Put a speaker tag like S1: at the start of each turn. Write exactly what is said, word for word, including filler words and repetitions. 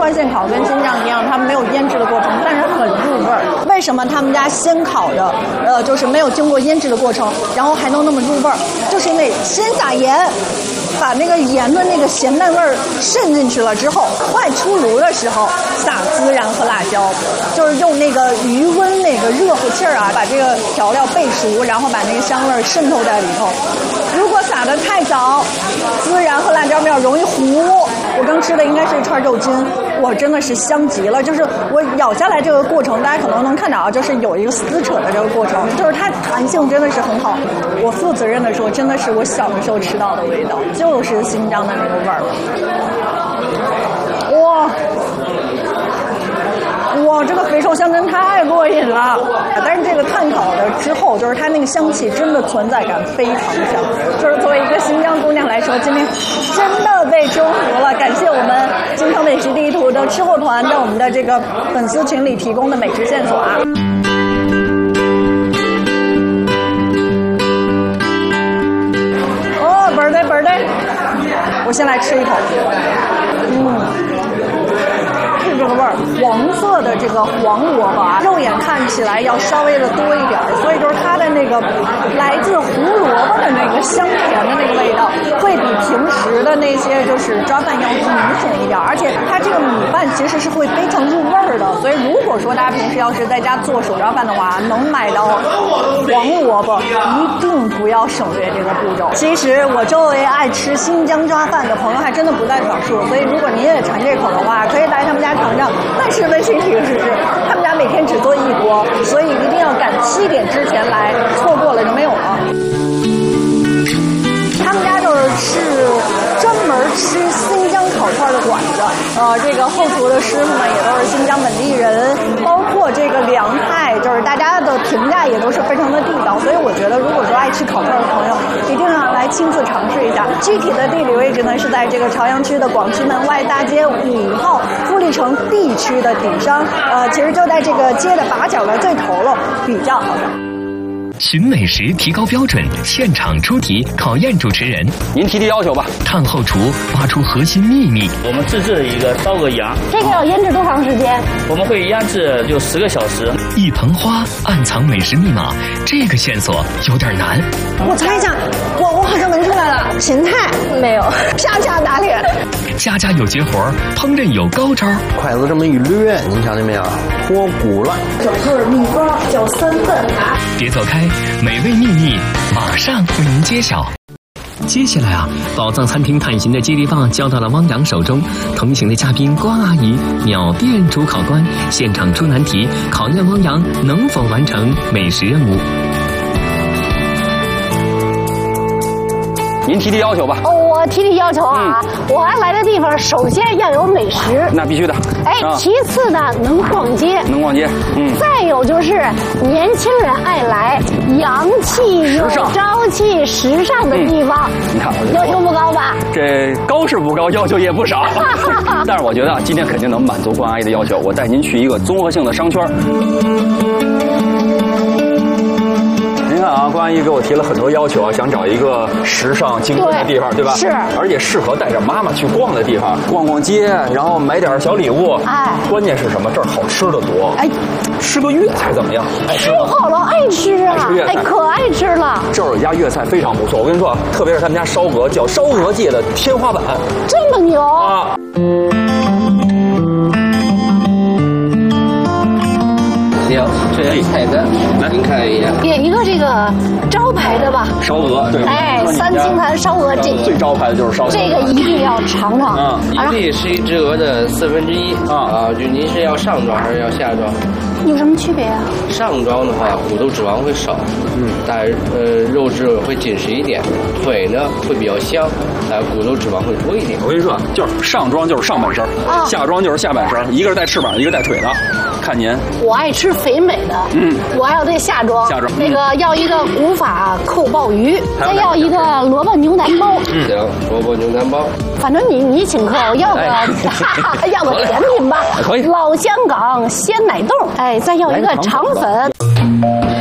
S1: 川现烤跟新疆一样，它没有腌制的过程，但是很入味儿。为什么他们家先烤的，呃，就是没有经过腌制的过程，然后还能那么入味儿？就是因为先撒盐，把那个盐的那个咸淡味儿渗进去了之后，快出炉的时候撒孜然和辣椒，就是用那个余温那个热乎气儿啊，把这个调料焙熟，然后把那个香味儿渗透在里头。如果撒得太早，孜然和辣椒面容易糊。我刚吃的应该是一串肉筋，哇，真的是香极了！就是我咬下来这个过程，大家可能能看到啊，就是有一个撕扯的这个过程，就是它弹性真的是很好。我负责任的说，真的是我小的时候吃到的味道，就是新疆的那个味儿。哇！哇，这个肥瘦相真太过瘾了！但是这个炭烤的之后，就是它那个香气真的存在感非常强。就是作为一个新疆姑娘来说，今天真的被征服了。感谢我们京城美食地图的吃货团在我们的这个粉丝群里提供的美食线索啊。哦，本儿对本儿对，我先来吃一口。嗯。是这个味儿，黄色的这个黄萝卜啊，肉眼看起来要稍微的多一点，所以就是它的那个来自胡萝卜的那个香甜的那个味道，会比平时的那些就是抓饭要明显一点，而且它这个米饭其实是会非常入味儿的，所以如果说大家平时要是在家做手抓饭的话，能买到黄萝卜，一定不要省略这个步骤。其实我周围爱吃新疆抓饭的朋友还真的不在少数，所以如果您也馋这口的话，可以来他们家尝尝。但是温馨提示是，他们家每天只做一锅，所以一定要赶七点之前来，错过了就没有了。他们家就是是专门吃新疆烤串的馆子，呃，这个后厨的师傅们也都是新疆本地人，包括这个凉菜，就是大家的评价也都是非常的地道，所以我觉得如果说爱吃烤串的朋友，一定要来亲自尝试一下。具体的地理位置呢是在这个朝阳区的广渠门外大街五号富力城 D 区的底商，呃，其实就在这个街的把角的最头了，比较好找。
S2: 寻美食，提高标准，现场出题，考验主持人。
S3: 您提提要求吧。
S2: 炭后厨挖出核心秘密。
S4: 我们自制的一个烧鹅羊，
S5: 这个要腌制多长时间？
S4: 我们会腌制就十个小时。
S2: 一盆花暗藏美食密码，这个线索有点难。
S1: 我猜一下，我我好像闻出来了，芹菜
S5: 没有，
S1: 恰恰打脸。
S2: 家家有绝活，烹饪有高招。
S3: 筷子这么一掠，您瞧见没有？脱骨了。
S1: 整个米花叫三份啊！
S2: 别走开，美味秘密马上为您揭晓。接下来啊，宝藏餐厅探寻的接力棒交到了汪洋手中。同行的嘉宾关阿姨、鸟店主考官现场出难题，考验汪洋能否完成美食任务。
S3: 您提提要求吧。
S5: 哦，我提提要求啊，嗯、我来的地方首先要有美食，
S3: 那必须的。
S5: 哎，啊、其次呢，能逛街，
S3: 能逛街，嗯。
S5: 再有就是年轻人爱来，洋气有朝气、时尚的地方。
S3: 嗯、你看，
S5: 要求不高吧？
S3: 这高是不高，要求也不少。但是我觉得今天肯定能满足关阿姨的要求，我带您去一个综合性的商圈。您看啊，关阿姨给我提了很多要求啊，想找一个时尚精准的地方， 对, 对吧？
S5: 是，
S3: 而且适合带着妈妈去逛的地方，逛逛街，然后买点小礼物。哎，关键是什么？这儿好吃的多。哎，吃个粤菜怎么样？
S5: 爱吃好了，爱吃啊！爱吃哎，可爱吃了。
S3: 这儿有一家粤菜非常不错，我跟你说，特别是他们家烧鹅，叫烧鹅界的天花板。
S5: 这么牛
S3: 啊！
S6: 行，这是菜单，来您看一眼。
S5: 点一个这个招牌的吧。
S3: 烧鹅，对。
S5: 哎，三星坛烧鹅，这
S3: 最招牌的就是烧鹅。
S5: 这个一定要尝尝。
S6: 啊，你这是一只鹅的四分之一啊啊！就您是要上装还是要下装？
S5: 有什么区别啊？
S6: 上装的话，骨头脂肪会少，嗯，但呃肉质会紧实一点，腿呢会比较香，呃骨头脂肪会多一点。
S3: 我跟你说，就是上装就是上半身，啊、下装就是下半身，一个是带翅膀，一个带腿的。看您，
S5: 我爱吃肥美的，嗯，我还要这下装，
S3: 下装
S5: 那个要一个古法扣鲍鱼，再要一个萝卜牛腩包，
S6: 嗯，行，萝卜牛腩包。
S5: 反正你你请客，我要个、哎、要个甜品吧，
S3: 可以，
S5: 老香港鲜奶冻，哎，再要一个肠粉。